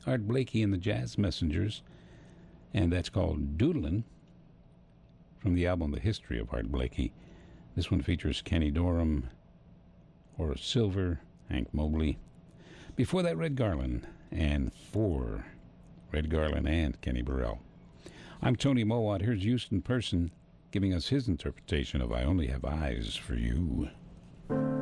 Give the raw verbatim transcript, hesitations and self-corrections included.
Art Blakey and the Jazz Messengers, and that's called Doodlin', from the album The History of Art Blakey. This one features Kenny Dorham, Horace Silver, Hank Mobley. Before that, Red Garland, and for Red Garland and Kenny Burrell. I'm Tony Mowat. Here's Houston Person giving us his interpretation of I Only Have Eyes for You.